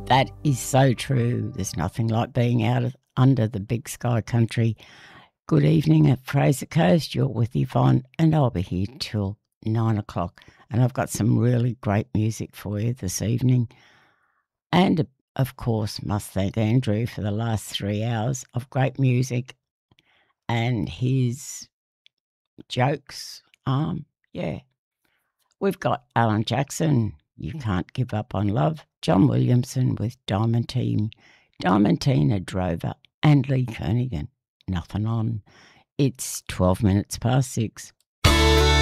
That is so true. There's nothing like being under the big sky country. Good evening at Fraser Coast. You're with Yvonne, and I'll be here till 9 o'clock. And I've got some really great music for you this evening. And of course, must thank Andrew for the last 3 hours of great music and his jokes. Yeah. We've got Alan Jackson, You Can't Give Up on Love, John Williamson with Diamantina Drover, and Lee Kernaghan, Nothing On. It's 12 minutes past 6.